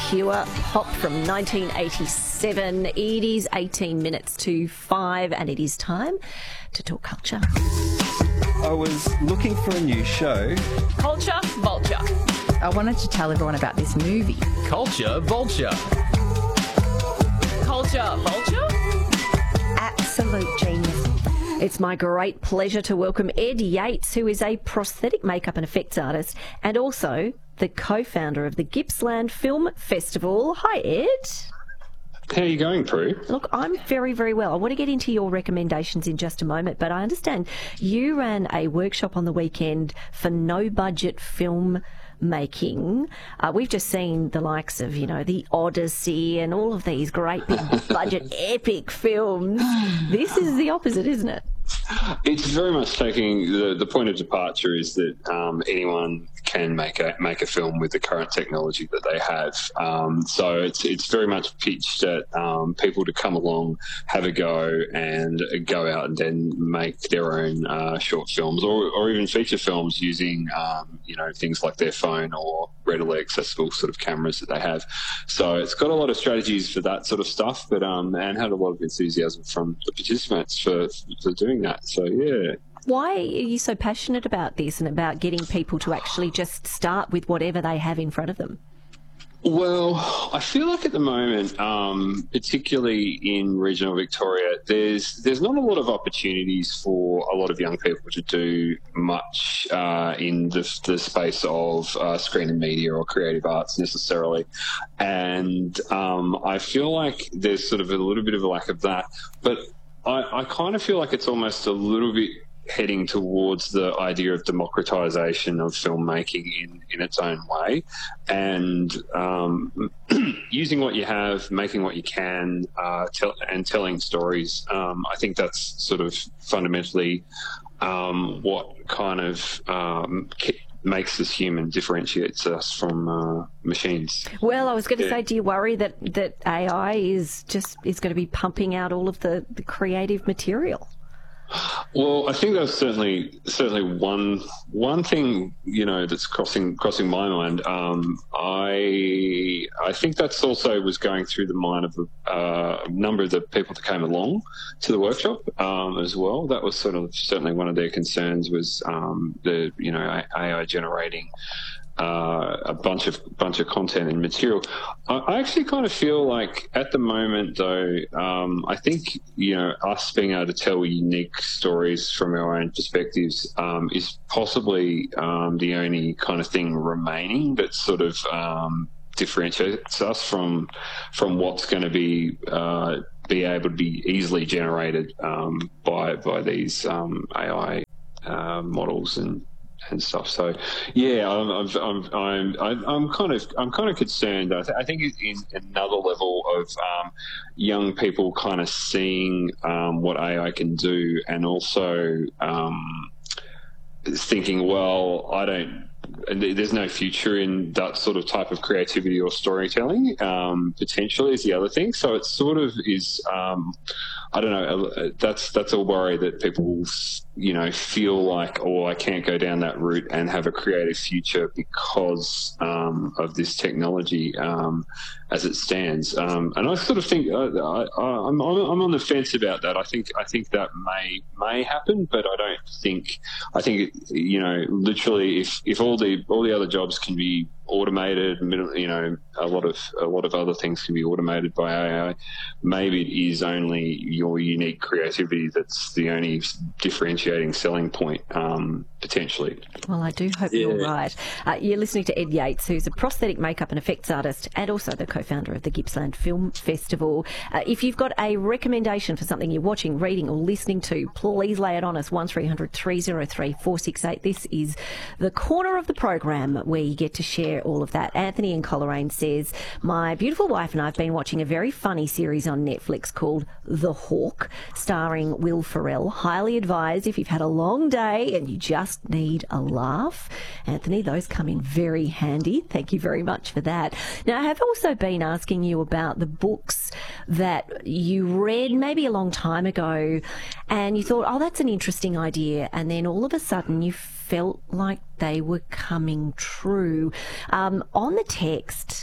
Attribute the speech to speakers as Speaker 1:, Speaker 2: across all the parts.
Speaker 1: pure pop from 1987. It is 18 minutes to 5 and it is time to talk culture.
Speaker 2: I was looking for a new show.
Speaker 1: Culture Vulture.
Speaker 3: I wanted to tell everyone about this movie.
Speaker 4: Culture Vulture.
Speaker 1: Culture Vulture? Absolute genius. It's my great pleasure to welcome Ed Yates, who is a prosthetic makeup and effects artist and also the co-founder of the Gippsland Film Festival. Hi, Ed.
Speaker 5: How are you going, Prue?
Speaker 1: Look, I'm very, very well. I want to get into your recommendations in just a moment, but I understand you ran a workshop on the weekend for no-budget film making. We've just seen the likes of, The Odyssey and all of these great big budget epic films. This is the opposite, isn't it?
Speaker 5: It's very much taking the point of departure is that anyone can make a film with the current technology that they have. So it's very much pitched at people to come along, have a go, and go out and then make their own short films or even feature films using things like their phone or readily accessible sort of cameras that they have. So it's got a lot of strategies for that sort of stuff, but and had a lot of enthusiasm from the participants for doing that. So yeah.
Speaker 1: Why are you so passionate about this and about getting people to actually just start with whatever they have in front of them?
Speaker 5: Well, I feel like at the moment, particularly in regional Victoria, there's not a lot of opportunities for a lot of young people to do much in the space of screen and media or creative arts necessarily. And I feel like there's sort of a little bit of a lack of that. But I kind of feel like it's almost a little bit heading towards the idea of democratisation of filmmaking in its own way, and using what you have, making what you can, and telling stories. I think that's sort of fundamentally what kind of makes us human, differentiates us from machines.
Speaker 1: Well, I was going to say, do you worry that AI is going to be pumping out all of the creative material?
Speaker 5: Well, I think that's certainly one thing that's crossing my mind. I think that's also was going through the mind of a number of the people that came along to the workshop as well. That was sort of certainly one of their concerns was the AI generating a bunch of content and material. I actually kind of feel like at the moment, though, I think us being able to tell unique stories from our own perspectives is possibly the only kind of thing remaining that sort of differentiates us from what's going to be able to be easily generated by these AI models and stuff. So yeah, I'm kind of concerned. I think in another level of young people kind of seeing what AI can do, and also thinking, well, there's no future in that sort of type of creativity or storytelling. Potentially is the other thing. So it sort of is. I don't know. That's a worry that people, feel like, I can't go down that route and have a creative future because of this technology as it stands. And I sort of think I'm on the fence about that. I think that may happen, but I don't think. I think literally, if all the other jobs can be automated, a lot of other things can be automated by AI. Maybe it is only your unique creativity that's the only differentiating selling point, potentially.
Speaker 1: Well, I do hope you're right. You're listening to Ed Yates, who's a prosthetic makeup and effects artist and also the co-founder of the Gippsland Film Festival. If you've got a recommendation for something you're watching, reading or listening to, please lay it on us, 1300 303 468. This is the corner of the program where you get to share all of that. Anthony in Coleraine says, my beautiful wife and I have been watching a very funny series on Netflix called The Hawk, starring Will Ferrell. Highly advised if you've had a long day and you just need a laugh. Anthony, those come in very handy. Thank you very much for that. Now, I have also been asking you about the books that you read maybe a long time ago and you thought, oh, that's an interesting idea, and then all of a sudden you felt like they were coming true. On the text,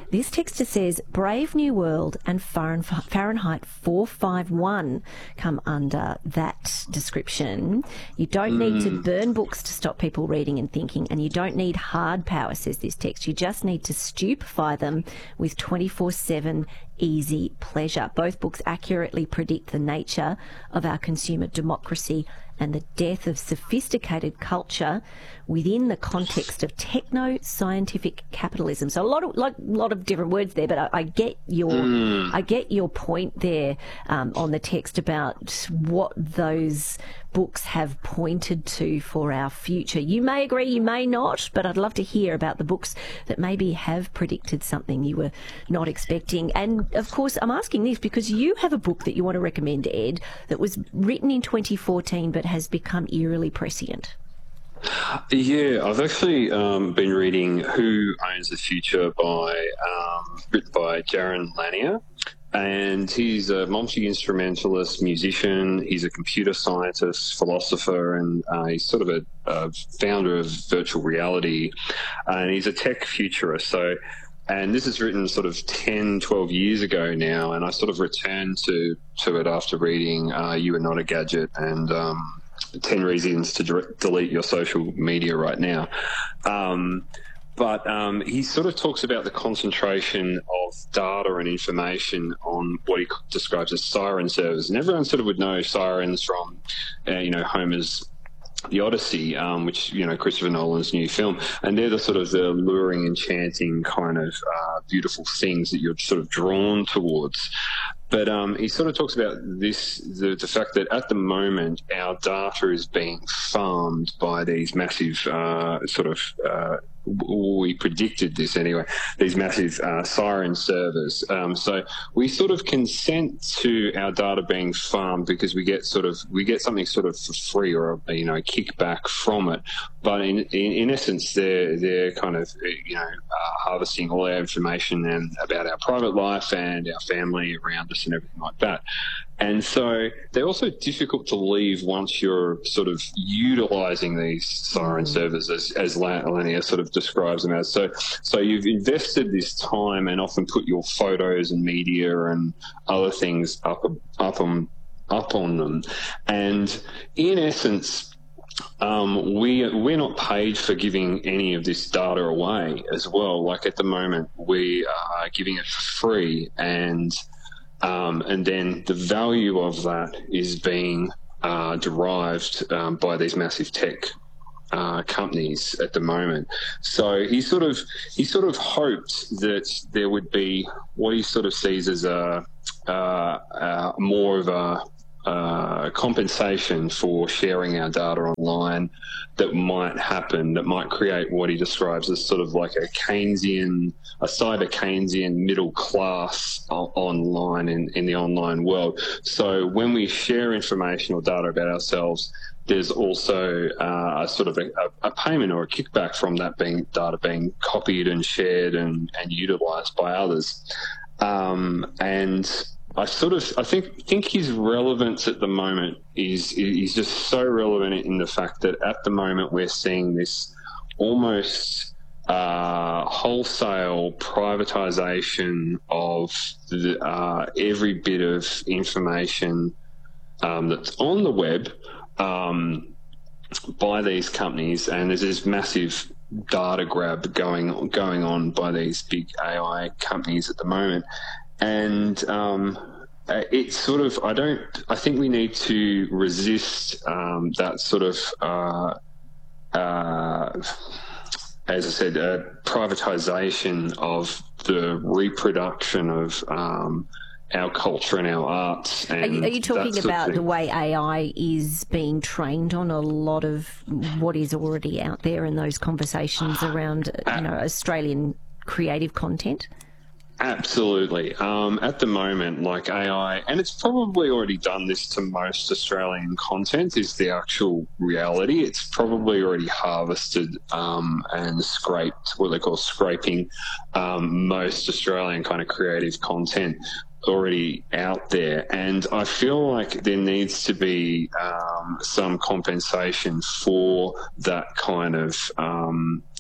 Speaker 1: This texter says Brave New World and Fahrenheit 451 come under that description. You don't need to burn books to stop people reading and thinking, and you don't need hard power, says this text. You just need to stupefy them with 24/7 easy pleasure. Both books accurately predict the nature of our consumer democracy and the death of sophisticated culture within the context of techno-scientific capitalism. So a lot of different words there, but I get your point there on the text about what those books have pointed to for our future. You may agree, you may not, but I'd love to hear about the books that maybe have predicted something you were not expecting. And of course, I'm asking this because you have a book that you want to recommend, Ed, that was written in 2014 but has become eerily prescient.
Speaker 5: Yeah, I've actually been reading Who Owns the Future written by Jaron Lanier. And he's a multi-instrumentalist musician. He's a computer scientist, philosopher, and he's sort of a founder of virtual reality. And he's a tech futurist. And this is written sort of 10, 12 years ago now. And I sort of returned to it after reading You Are Not a Gadget and 10 Reasons to Delete Your Social Media Right Now. But he sort of talks about the concentration of data and information on what he describes as siren servers. And everyone sort of would know sirens from, Homer's The Odyssey, which, Christopher Nolan's new film. And they're the sort of the luring, enchanting kind of beautiful things that you're sort of drawn towards. But he sort of talks about the fact that at the moment our data is being farmed by these massive we predicted this anyway, these massive siren servers. So we sort of consent to our data being farmed because we get something sort of for free or a kickback from it. But in essence, they're kind of harvesting all our information and about our private life and our family around us and everything like that. And so they're also difficult to leave once you're sort of utilising these siren servers, as Lanier sort of describes them as. So you've invested this time and often put your photos and media and other things up on them. And in essence, we're not paid for giving any of this data away as well. Like at the moment, we are giving it for free, and then the value of that is being derived by these massive tech companies at the moment. So he sort of hoped that there would be what he sort of sees as more of a compensation for sharing our data online that might happen, that might create what he describes as sort of like a cyber Keynesian middle class online in the online world. So when we share information or data about ourselves, there's also a sort of a payment or a kickback from that data being copied and shared and utilised by others. And I think his relevance at the moment is just so relevant in the fact that at the moment we're seeing this almost wholesale privatization of every bit of information that's on the web by these companies, and there's this massive data grab going on by these big AI companies at the moment. And it's sort of, I think we need to resist that sort of, as I said, privatization of the reproduction of our culture and our arts. And
Speaker 1: are you talking about the way AI is being trained on a lot of what is already out there in those conversations around, Australian creative content?
Speaker 5: Absolutely. At the moment, like AI, and it's probably already done this to most Australian content, is the actual reality. It's probably already harvested and scraped, what they call scraping, most Australian kind of creative content already out there. And I feel like there needs to be some compensation for that kind of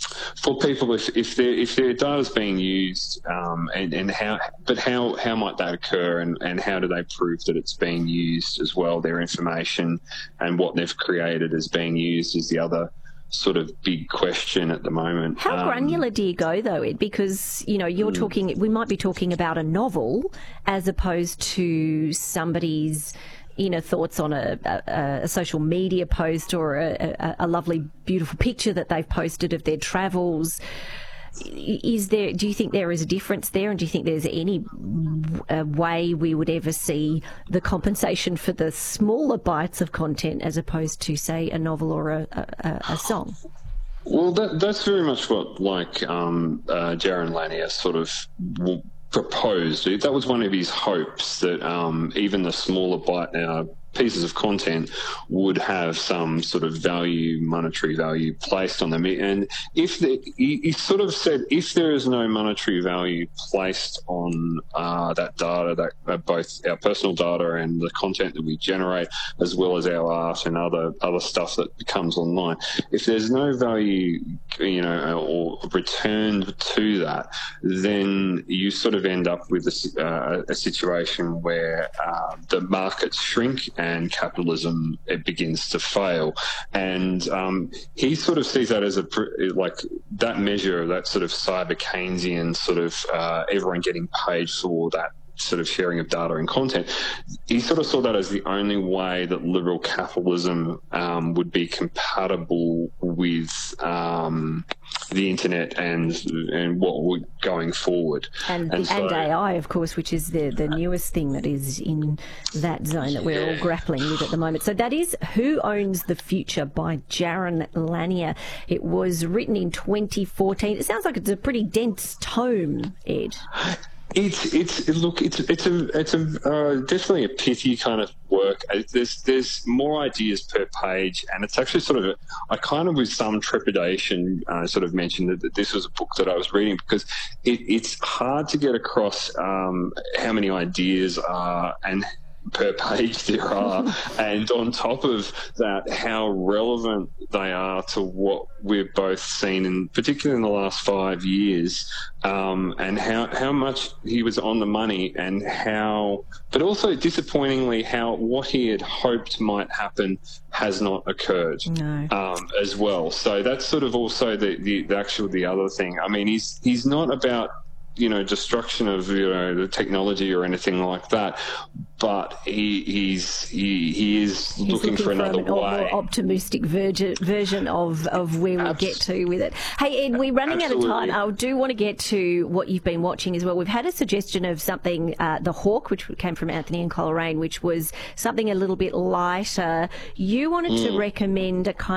Speaker 5: for people, if their data is being used, and how might that occur, and how do they prove that it's being used as well? Their information and what they've created is being used is the other sort of big question at the moment.
Speaker 1: How granular do you go, though, Ed? Because, you're talking, we might be talking about a novel as opposed to somebody's thoughts on a social media post or a lovely, beautiful picture that they've posted of their travels. Do you think there is a difference there, and do you think there's any way we would ever see the compensation for the smaller bites of content as opposed to, say, a novel or a song?
Speaker 5: Well, that's very much what Jaron Lanier sort of proposed. That was one of his hopes, that even the smaller pieces of content would have some sort of monetary value placed on them. And he sort of said, if there is no monetary value placed on that data, both our personal data and the content that we generate, as well as our art and other stuff that becomes online, if there's no value, or returned to that, then you sort of end up with a situation where the markets shrink and capitalism, it begins to fail. And he sort of sees that as that measure of that sort of cyber Keynesian sort of everyone getting paid for that sort of sharing of data and content. He sort of saw that as the only way that liberal capitalism would be compatible with the internet and what we're going forward. And
Speaker 1: AI, of course, which is the newest thing that is in that zone that we're all grappling with at the moment. So that is Who Owns the Future by Jaron Lanier. It was written in 2014. It sounds like it's a pretty dense tome, Ed.
Speaker 5: It's definitely a pithy kind of work. There's more ideas per page, and it's actually sort of I kind of with some trepidation sort of mentioned that this was a book that I was reading, because it's hard to get across how many ideas are and per page there are, and on top of that, how relevant they are to what we've both seen, and particularly in the last 5 years, and how much he was on the money, and but also disappointingly, how what he had hoped might happen has not occurred. No. As well. So that's sort of also the other thing. I mean, he's not about destruction of the technology or anything like that, but he is looking for another way,
Speaker 1: more optimistic version of where we'll get to with it. Hey, Ed, we're running out of time. I do want to get to what you've been watching as well. We've had a suggestion of something, The Hawk, which came from Anthony and Coleraine, which was something a little bit lighter. You wanted to recommend a kind